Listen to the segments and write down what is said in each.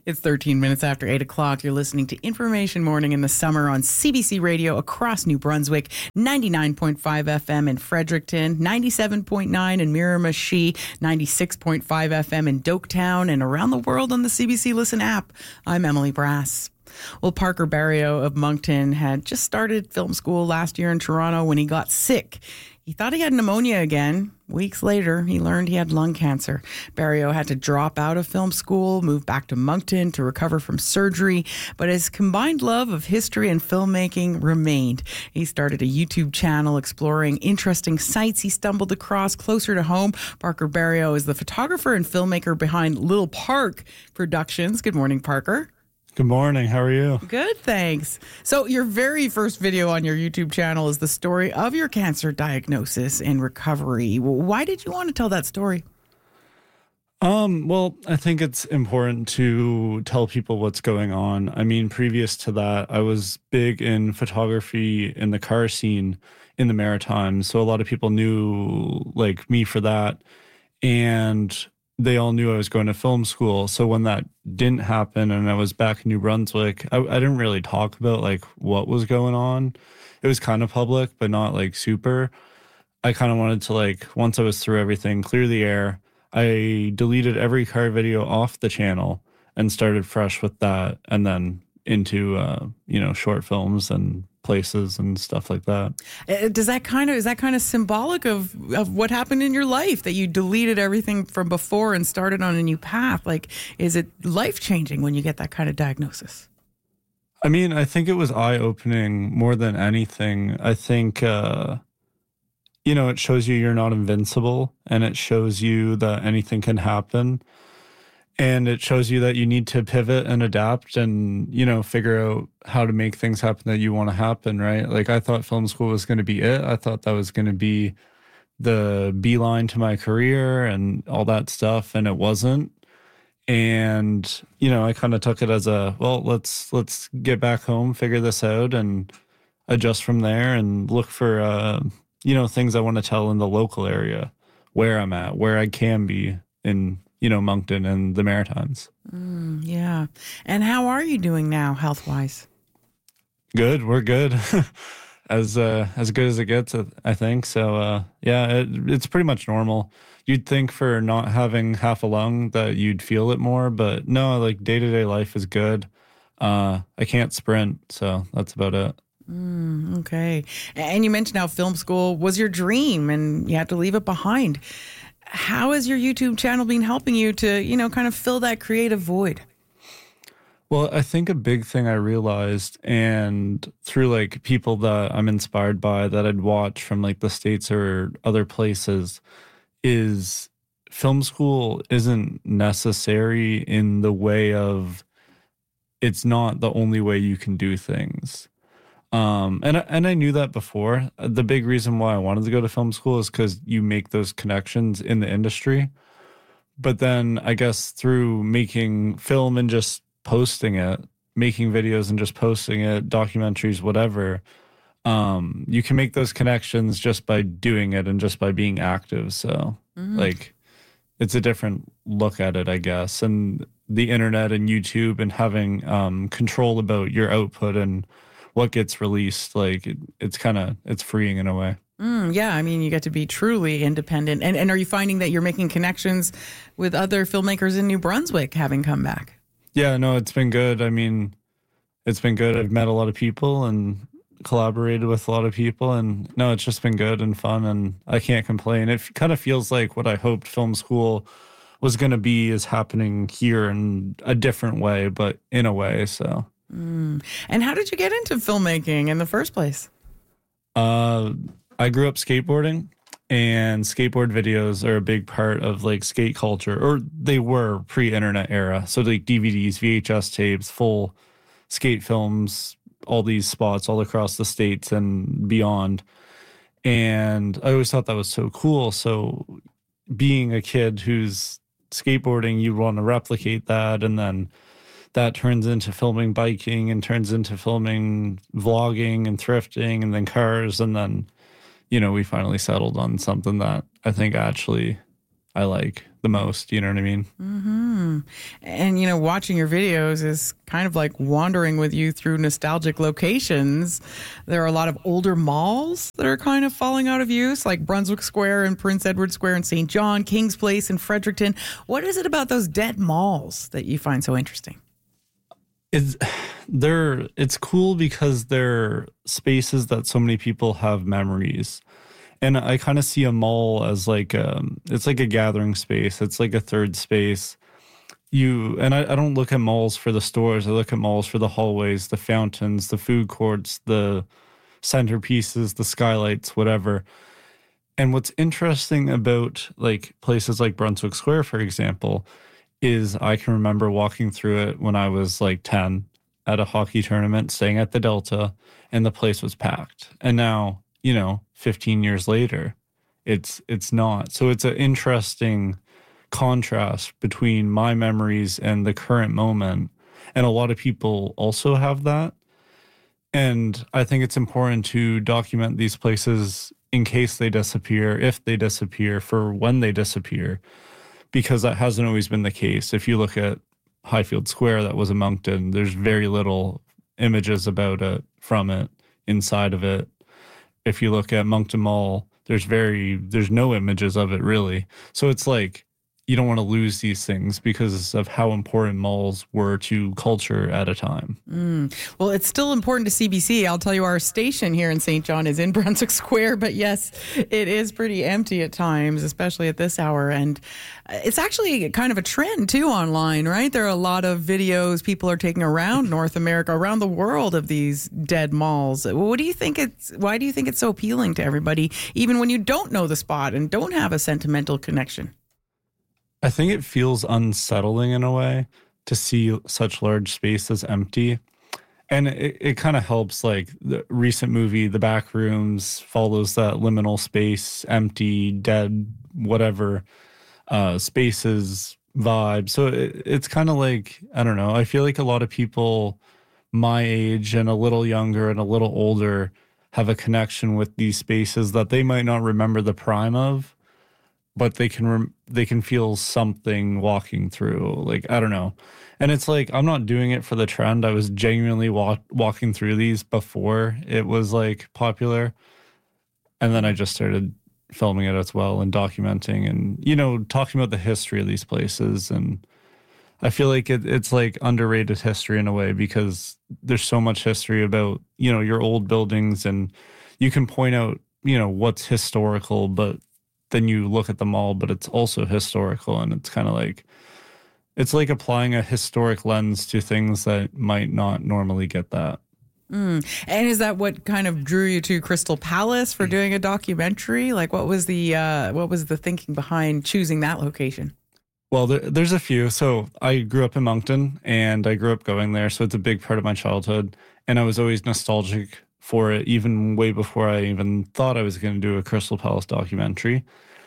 It's 13 minutes after 8 o'clock. You're listening to Information Morning in the Summer on CBC Radio across New Brunswick, 99.5 FM in Fredericton, 97.9 in Miramichi, 96.5 FM in Doketown, and around the world on the CBC Listen app. I'm Emily Brass. Well, Parker Barrio of Moncton had just started film school last year in Toronto when he got sick. He thought he had pneumonia again. Weeks later, he learned he had lung cancer. Barrio had to drop out of film school, move back to Moncton to recover from surgery, but his combined love of history and filmmaking remained. He started a YouTube channel exploring interesting sites he stumbled across closer to home. Parker Barrio is the photographer and filmmaker behind Little Park Productions. Good morning, Parker. Good morning. How are you? Good, thanks. So your very first video on your YouTube channel is the story of your cancer diagnosis and recovery. Why did you want to tell that story? Well, I think it's important to tell people what's going on. I mean, previous to that, I was big in photography in the car scene in the Maritimes. So a lot of people knew like me for that. And they all knew I was going to film school. So when that didn't happen and I was back in New Brunswick, I didn't really talk about like what was going on. It was kind of public, but not like super. I kind of wanted to like, once I was through everything, clear the air. I deleted every car video off the channel and started fresh with that. And then into, short films and places and stuff like that. Is that kind of symbolic of what happened in your life, that you deleted everything from before and started on a new path? Like, is it life-changing when you get that kind of diagnosis? I mean, I think it was eye-opening more than anything. I think, it shows you're not invincible, and it shows you that anything can happen. And it shows you that you need to pivot and adapt and, figure out how to make things happen that you want to happen, right? Like, I thought film school was going to be it. I thought that was going to be the beeline to my career and all that stuff, and it wasn't. And, I kind of took it as let's get back home, figure this out, and adjust from there and look for, things I want to tell in the local area, where I'm at, where I can be in Moncton and the Maritimes. Yeah. And how are you doing now, health-wise? Good. We're good. as good as it gets, I think. So, it's pretty much normal. You'd think for not having half a lung that you'd feel it more, but no, like day-to-day life is good. I can't sprint, so that's about it. Okay. And you mentioned how film school was your dream and you had to leave it behind. How has your YouTube channel been helping you to, kind of fill that creative void? Well, I think a big thing I realized, and through like people that I'm inspired by that I'd watch from like the States or other places, is film school isn't necessary in the way of it's not the only way you can do things. And I knew that before. The big reason why I wanted to go to film school is because you make those connections in the industry. But then I guess through making film and just posting it, making videos and just posting it, documentaries, whatever, you can make those connections just by doing it and just by being active. So like it's a different look at it, I guess. And the internet and YouTube and having control about your output and what gets released, like it's freeing in a way. Yeah, I mean, you get to be truly independent. And are you finding that you're making connections with other filmmakers in New Brunswick having come back? Yeah, no, it's been good. I mean, it's been good. I've met a lot of people and collaborated with a lot of people. And no, it's just been good and fun. And I can't complain. It kind of feels like what I hoped film school was going to be is happening here in a different way, but in a way, so... And how did you get into filmmaking in the first place? I grew up skateboarding, and skateboard videos are a big part of like skate culture, or they were pre-internet era. So like DVDs, VHS tapes, full skate films, all these spots all across the States and beyond. And I always thought that was so cool. So being a kid who's skateboarding, you want to replicate that, and then that turns into filming biking and turns into filming vlogging and thrifting and then cars. And then, we finally settled on something that I think actually I like the most. You know what I mean? And, watching your videos is kind of like wandering with you through nostalgic locations. There are a lot of older malls that are kind of falling out of use, like Brunswick Square and Prince Edward Square in St. John, Kings Place in Fredericton. What is it about those dead malls that you find so interesting? It's cool because they're spaces that so many people have memories. And I kind of see a mall as like it's like a gathering space. It's like a third space. I don't look at malls for the stores. I look at malls for the hallways, the fountains, the food courts, the centerpieces, the skylights, whatever. And what's interesting about like places like Brunswick Square, for example, is I can remember walking through it when I was like 10 at a hockey tournament, staying at the Delta, and the place was packed. And now, 15 years later, it's not. So it's an interesting contrast between my memories and the current moment. And a lot of people also have that. And I think it's important to document these places in case they disappear, if they disappear, for when they disappear, because that hasn't always been the case. If you look at Highfield Square, that was in Moncton, there's very little images about it, from it, inside of it. If you look at Moncton Mall, there's no images of it really. So it's like, you don't want to lose these things because of how important malls were to culture at a time. Well, it's still important to CBC. I'll tell you, our station here in St. John is in Brunswick Square, but yes, it is pretty empty at times, especially at this hour. And it's actually kind of a trend too online, right? There are a lot of videos people are taking around North America, around the world, of these dead malls. Why do you think it's so appealing to everybody, even when you don't know the spot and don't have a sentimental connection? I think it feels unsettling in a way to see such large spaces empty. And it kind of helps, like the recent movie, The Backrooms, follows that liminal space, empty, dead, whatever, spaces vibe. So it's kind of like, I don't know, I feel like a lot of people my age and a little younger and a little older have a connection with these spaces that they might not remember the prime of, but they can feel something walking through. Like, I don't know. And it's like, I'm not doing it for the trend. I was genuinely walking through these before it was like popular. And then I just started filming it as well and documenting and, talking about the history of these places. And I feel like it's like underrated history in a way, because there's so much history about, your old buildings, and you can point out, what's historical, but then you look at the mall, but it's also historical. And it's kind of like, it's like applying a historic lens to things that might not normally get that. And is that what kind of drew you to Crystal Palace for doing a documentary? Like, what was the thinking behind choosing that location? Well, there's a few. So I grew up in Moncton, and I grew up going there. So it's a big part of my childhood. And I was always nostalgic for it, even way before I even thought I was going to do a Crystal Palace documentary.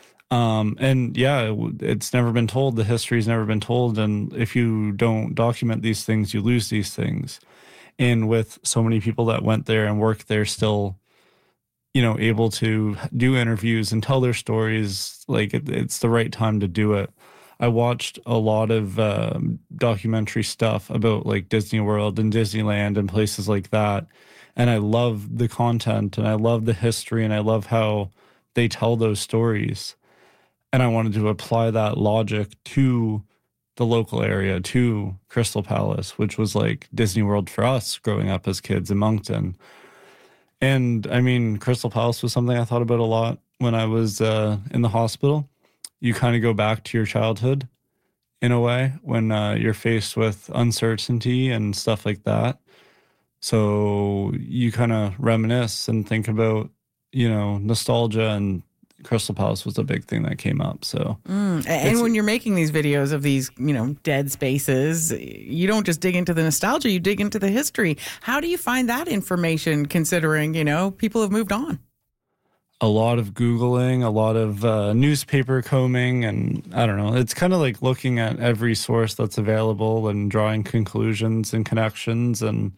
And yeah, it's never been told. The history's never been told. And if you don't document these things, you lose these things. And with so many people that went there and worked there still, able to do interviews and tell their stories, like it's the right time to do it. I watched a lot of documentary stuff about like Disney World and Disneyland and places like that. And I love the content, and I love the history, and I love how they tell those stories. And I wanted to apply that logic to the local area, to Crystal Palace, which was like Disney World for us growing up as kids in Moncton. And I mean, Crystal Palace was something I thought about a lot when I was in the hospital. You kind of go back to your childhood in a way when you're faced with uncertainty and stuff like that. So you kind of reminisce and think about, nostalgia, and Crystal Palace was a big thing that came up. So, and when you're making these videos of these, dead spaces, you don't just dig into the nostalgia, you dig into the history. How do you find that information, considering, people have moved on? A lot of Googling, a lot of newspaper combing, and I don't know. It's kind of like looking at every source that's available and drawing conclusions and connections and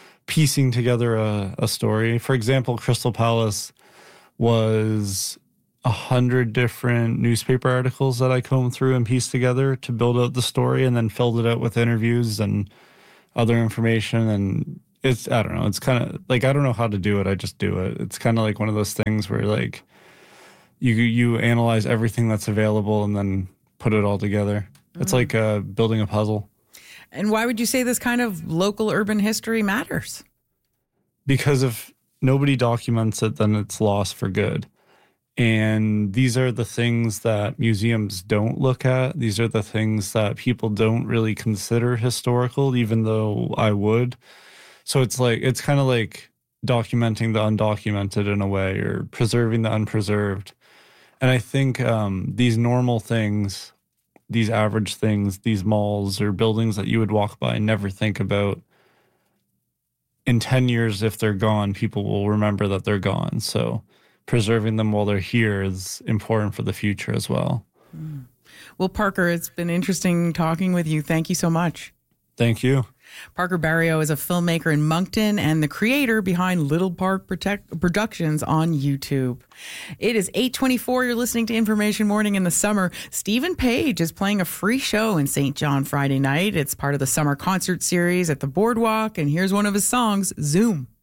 piecing together a story. For example, Crystal Palace was 100 different newspaper articles that I combed through and pieced together to build out the story, and then filled it out with interviews and other information. And I don't know, it's kind of like, I don't know how to do it. I just do it. It's kind of like one of those things where like you analyze everything that's available and then put it all together. It's like building a puzzle. And why would you say this kind of local urban history matters? Because if nobody documents it, then it's lost for good. And these are the things that museums don't look at. These are the things that people don't really consider historical, even though I would. So it's kind of like documenting the undocumented in a way, or preserving the unpreserved. And I think these normal things, these average things, these malls or buildings that you would walk by and never think about, in 10 years, if they're gone, people will remember that they're gone. So preserving them while they're here is important for the future as well. Well, Parker, it's been interesting talking with you. Thank you so much. Thank you. Parker Barrio is a filmmaker in Moncton and the creator behind Little Park Productions on YouTube. It is 8:24. You're listening to Information Morning in the Summer. Stephen Page is playing a free show in St. John Friday night. It's part of the summer concert series at the Boardwalk, and here's one of his songs, Zoom.